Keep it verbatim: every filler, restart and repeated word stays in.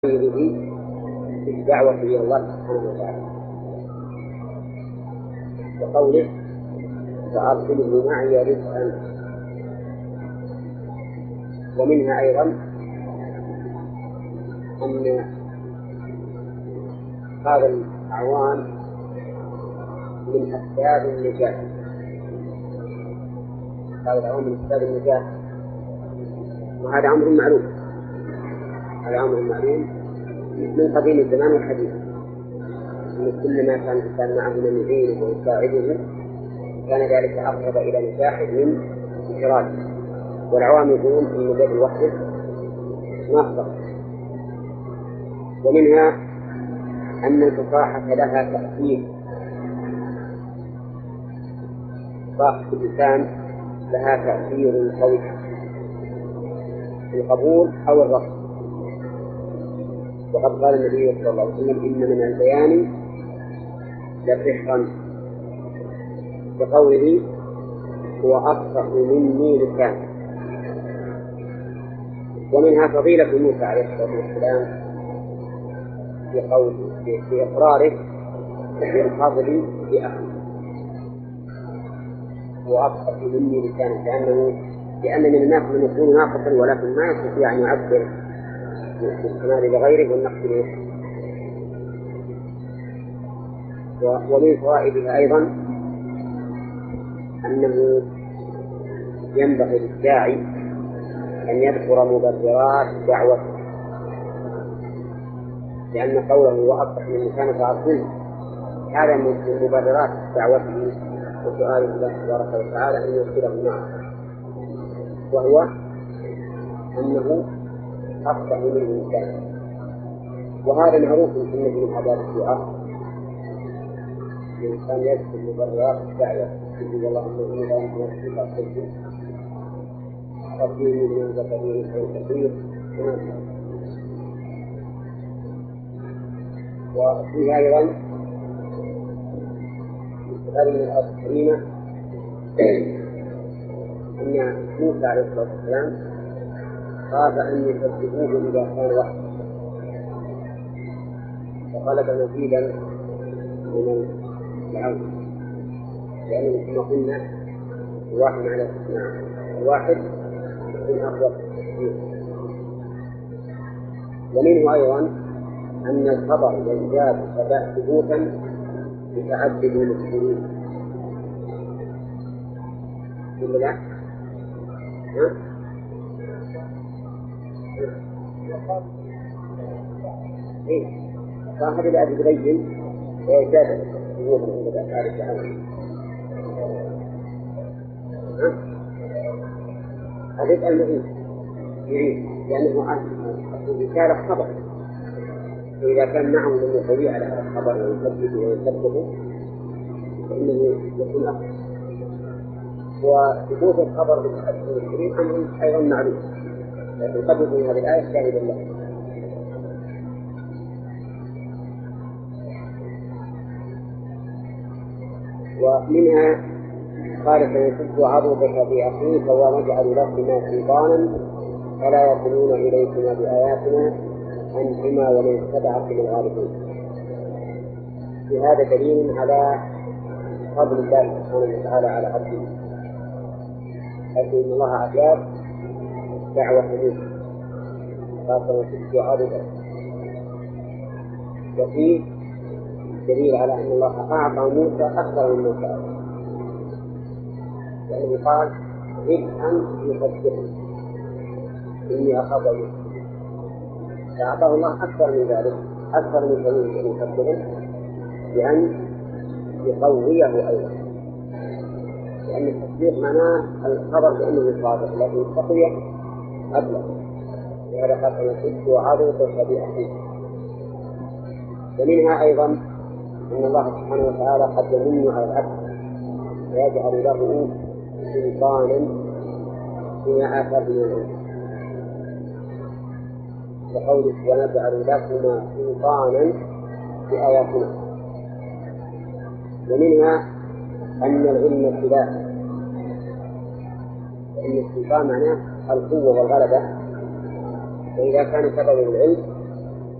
به في الدعوة إلى الله سبحانه وتعالى، وقوله فأرسله معي رزقا. ومنها أيضا أن هذا الأعوان من أسباب النجاة، هذا الأعوان من أسباب النجاة، وهذا أمر معلوم، هذا أمر معلوم من قديم الزمان والحديث، أن كل ما كان الإنسان معه من يعينه ويساعده كان ذلك أقرب إلى نجاحه من انفراده. والعوام يقولون أن النجاة الوحده ما أفضل. ومنها أن الفصاحة لها تأثير، فصاحة اللسان لها تأثير قوي في القبول أو الرفض. وقد قال النبي صلى الله عليه وسلم إن من البيان لسحرا، بقوله هو أفصح مني لسان. ومنها فضيلة موسى عليه الصلاة والسلام في قوله في إقراره بالفضل بأخيه، هو أفصح مني لسان، لأنه لأن من الناس من يكون ناقصا ولكن ما يستطيع أن يعبر بالكمال لغيره والنقص لنفسه. ومن فوائدها أيضا أنه ينبغي للداعي أن يذكر مبررات دعوته، لأن قوله وأصبح من لسان فأرسله هذا من مبررات دعوته وسؤال الله تبارك وتعالى أن يرسله معه، وهو أنه أفضل من الإنسان. وهذا معروف في من آداب الدعاء، الإنسان يذكر مبررات الدعوة، يقول اللهم إني لا يمكن أن أصدق ربي من ذكرين أو كثير. وفيه أيضا استفادة من الآية الكريمة أن موسى عليه الصلاة والسلام خاف أن يكذبوه إذا كان وحده، فطلب مزيدا من العون، لأنه كما قلنا الواحد على الاثنين، الواحد يكون أقوى في التكذيب. ومنه أيضا أن الخبر يزداد ثبوتا بتعدد المسلمين. ولا لا؟ ها؟ إيه، صاحب الأبي يبين ويزداد ثبوتا عند الأفعال التعامل. ها؟ هذا المهم يريد، لأنه الرسالة خبر، فإذا كان معه من يقوي على هذا الخبر ويثبته ويثبته فإنه يكون أفضل. وثبوت الخبر بالتحدث الكريم أمر أيضا معلوم، لكن قد يكون هذه الآية شاهدا له. ومنها قال سنشد عضدك في أخيك ونجعل لكما سلطانا فلا يصلون إليكما بآياتنا أنتما ومن اتبعكم الغالبين. في هذا دليل على فضل الله سبحانه وتعالى على عبده، حيث إن الله أجاب دعوة موسى قال سنشد عضدك. وفيه دليل على أن الله أعطى موسى أكثر من موسى، لأنه قال إذ أنت يصدقني إني أخاف أن يصدقني، فأعطاه الله أكثر من ذلك، أكثر من ذلك أن يصدقه بأن يقويه أيضا، لأن التصديق معناه الخبر بأنه صادق، لكن التقوية أبلغ. وهذا قال سنشد عضدك في أخيك. ومنها أيضا أن الله سبحانه وتعالى قد يمن على العبد ويجعل له سلطانا فيما آتاه من العلم، وقوله ونجعل لكما سلطانا بآياتنا. ومنها أن العلم سلاح، لأن السلطان معناه القوة والغلبة، فإذا كان سبب العلم